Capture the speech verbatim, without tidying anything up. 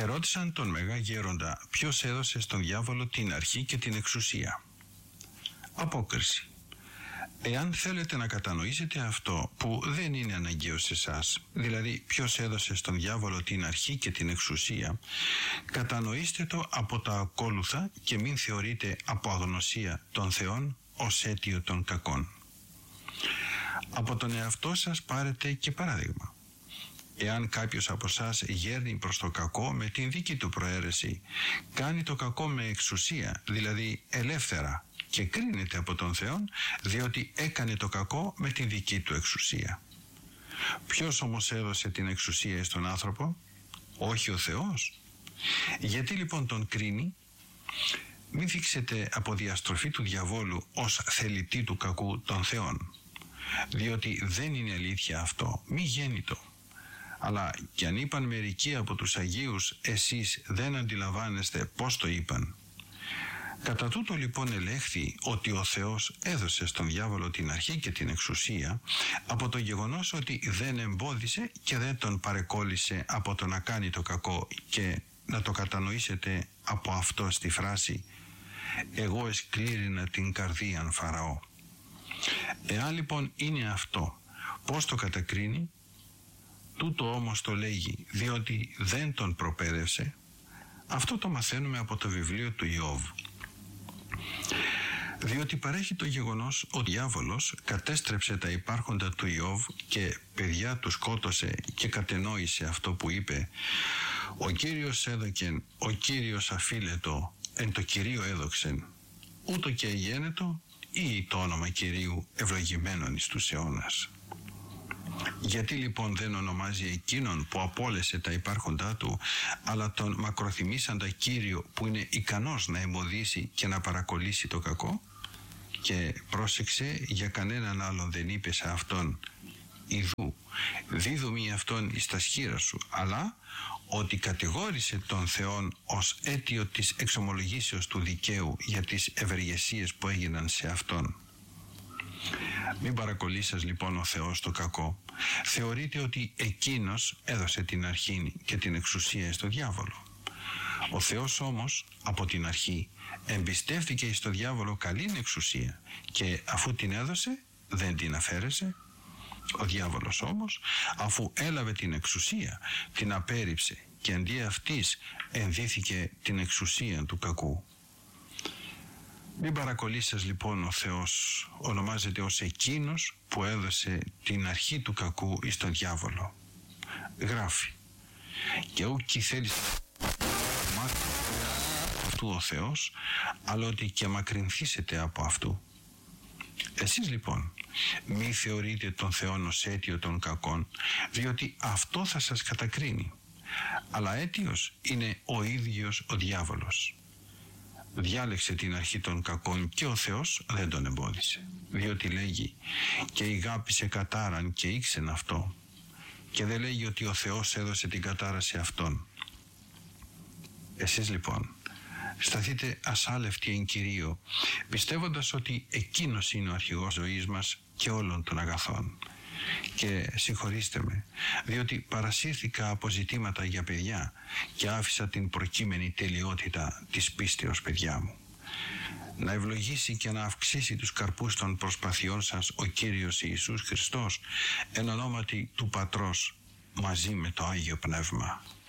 ερώτησαν τον Μέγα Γέροντα ποιος έδωσε στον διάβολο την αρχή και την εξουσία. Απόκριση. Εάν θέλετε να κατανοήσετε αυτό που δεν είναι αναγκαίο σε εσάς, δηλαδή ποιος έδωσε στον διάβολο την αρχή και την εξουσία, κατανοήστε το από τα ακόλουθα και μην θεωρείτε από αγνωσία των θεών ως αίτιο των κακών. Από τον εαυτό σας πάρετε και παράδειγμα. Εάν κάποιος από εσάς γέρνει προς το κακό με την δική του προαίρεση, κάνει το κακό με εξουσία, δηλαδή ελεύθερα, και κρίνεται από τον Θεό διότι έκανε το κακό με την δική του εξουσία. Ποιος όμως έδωσε την εξουσία στον άνθρωπο? Όχι ο Θεός. Γιατί λοιπόν τον κρίνει? Μην δείξετε από διαστροφή του διαβόλου ως θελητή του κακού των Θεών, διότι δεν είναι αλήθεια αυτό, μη γέννητο. Αλλά κι αν είπαν μερικοί από τους Αγίους, εσείς δεν αντιλαμβάνεστε πώς το είπαν. Κατά τούτο λοιπόν ελέγχθη ότι ο Θεός έδωσε στον διάβολο την αρχή και την εξουσία από το γεγονός ότι δεν εμπόδισε και δεν τον παρεκόλλησε από το να κάνει το κακό, και να το κατανοήσετε από αυτό στη φράση «Εγώ εσκλήρινα την καρδίαν Φαραώ». Εάν λοιπόν είναι αυτό, πώς το κατακρίνει? Τούτο όμως το λέγει διότι δεν τον προπαίδευσε. Αυτό το μαθαίνουμε από το βιβλίο του Ιώβ. Διότι παρέχει το γεγονός ότι ο διάβολος κατέστρεψε τα υπάρχοντα του Ιώβ και παιδιά του σκότωσε και κατενόησε αυτό που είπε «Ο Κύριος έδωκεν, ο Κύριος αφίλετο, εν το Κυρίο έδοξεν, ούτω και εγένετο ή το όνομα Κυρίου ευλογημένον εις τους αιώνας». Γιατί λοιπόν δεν ονομάζει εκείνον που απόλυσε τα υπάρχοντά του, αλλά τον μακροθυμήσαντα Κύριο που είναι ικανός να εμποδίσει και να παρακολύσει το κακό? Και πρόσεξε, για κανέναν άλλον δεν είπε σε αυτόν «Ιδού, δίδομη αυτόν εις τα σχήρα σου», αλλά ότι κατηγόρησε τον Θεόν ως αίτιο της εξομολογήσεως του δικαίου για τις ευεργεσίες που έγιναν σε αυτόν. Μην παρακολύσας λοιπόν ο Θεός το κακό. Θεωρείτε ότι εκείνος έδωσε την αρχή και την εξουσία στο διάβολο. Ο Θεός όμως από την αρχή εμπιστεύτηκε στο διάβολο καλήν εξουσία και αφού την έδωσε δεν την αφαίρεσε. Ο διάβολος όμως αφού έλαβε την εξουσία την απέρριψε και αντί αυτής ενδύθηκε την εξουσία του κακού. Μην παρακολύσας λοιπόν ο Θεός ονομάζεται ως εκείνος που έδωσε την αρχή του κακού εις τον διάβολο. Γράφει «Και ούκι θέλεις μάθει αυτού ο Θεός, αλλά ότι και μακρυνθήσετε από αυτού». Εσείς λοιπόν μη θεωρείτε τον Θεό ως αίτιο των κακών, διότι αυτό θα σας κατακρίνει, αλλά αίτιος είναι ο ίδιος ο διάβολος. Διάλεξε την αρχή των κακών και ο Θεός δεν τον εμπόδισε, διότι λέγει «Και η γάπησε κατάραν και ήξεν αυτό», και δεν λέγει ότι ο Θεός έδωσε την κατάρα σε αυτόν. Εσείς λοιπόν σταθείτε ασάλευτοι εν Κυρίω, πιστεύοντας ότι εκείνος είναι ο αρχηγός ζωής μας και όλων των αγαθών. Και συγχωρήστε με, διότι παρασύρθηκα από ζητήματα για παιδιά και άφησα την προκείμενη τελειότητα της πίστεως, παιδιά μου. Να ευλογήσει και να αυξήσει τους καρπούς των προσπαθειών σας ο Κύριος Ιησούς Χριστός, εν ονόματι του Πατρός μαζί με το Άγιο Πνεύμα.